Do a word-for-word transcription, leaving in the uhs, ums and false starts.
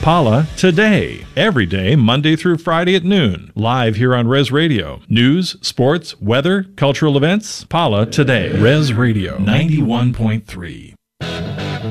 Paula Today. Every day, Monday through Friday at noon. Live here on Res Radio. News, sports, weather, cultural events. Paula Today. Res Radio ninety-one point three.